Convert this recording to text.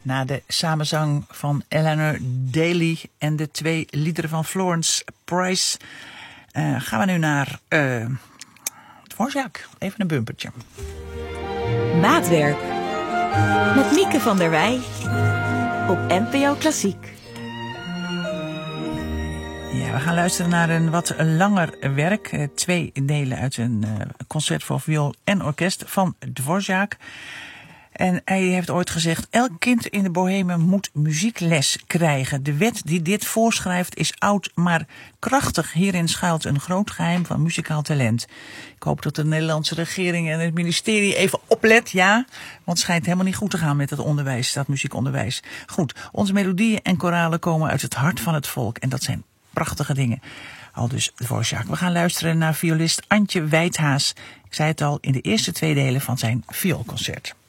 Na de samenzang van Eleanor Daly en de 2 liederen van Florence Price gaan we nu naar Dvorak. Even een bumpertje. Maatwerk. Met Mieke van der Wij. Op NPO Klassiek. Ja, we gaan luisteren naar een wat langer werk. 2 delen uit een concert voor viool en orkest van Dvorak. En hij heeft ooit gezegd: elk kind in de Bohemen moet muziekles krijgen. De wet die dit voorschrijft is oud, maar krachtig. Hierin schuilt een groot geheim van muzikaal talent. Ik hoop dat de Nederlandse regering en het ministerie even oplet, ja. Want het schijnt helemaal niet goed te gaan met het onderwijs, dat muziekonderwijs. Goed, onze melodieën en koralen komen uit het hart van het volk. En dat zijn prachtige dingen. Aldus Dvorak. We gaan luisteren naar violist Antje Wijthaas. Ik zei het al, in de eerste 2 delen van zijn vioolconcert.